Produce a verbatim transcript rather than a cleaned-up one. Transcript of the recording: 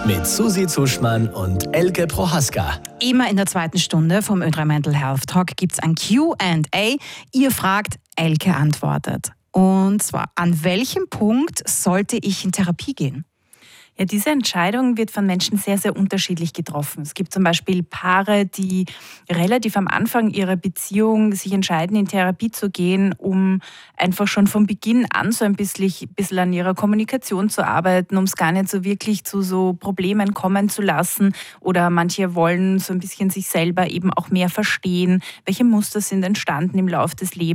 mit Susi Zuschmann und Elke Prohaska. Immer in der zweiten Stunde vom Ö drei Mental Health Talk gibt es ein Q and A. Ihr fragt, Elke antwortet. Und zwar, an welchem Punkt sollte ich in Therapie gehen? Ja, diese Entscheidung wird von Menschen sehr, sehr unterschiedlich getroffen. Es gibt zum Beispiel Paare, die relativ am Anfang ihrer Beziehung sich entscheiden, in Therapie zu gehen, um einfach schon von Beginn an so ein bisschen, bisschen an ihrer Kommunikation zu arbeiten, um es gar nicht so wirklich zu so Problemen kommen zu lassen. Oder manche wollen so ein bisschen sich selber eben auch mehr verstehen. Welche Muster sind entstanden im Laufe des Lebens?